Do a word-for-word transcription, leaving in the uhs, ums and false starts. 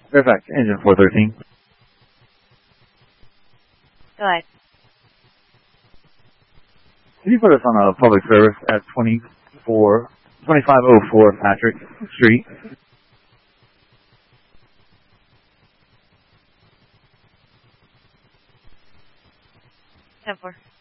Fairfax, engine four thirteen. Go ahead. Can you put us on a public service at twenty-four, twenty-five oh four Patrick Street? ten four.